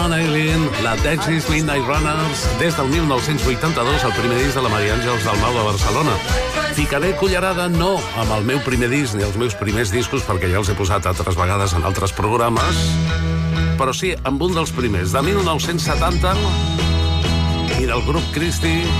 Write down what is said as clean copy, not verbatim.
Eileen, la Dexys Midnight Runners, des del 1982, el primer disc de la Maria Àngels Dalmau de Barcelona. Ficaré cullerada no amb el meu primer disc ni els meus primers discos, perquè ja els he posat altres vegades en altres programes, però sí amb un dels primers, de 1970, i del grup Christie,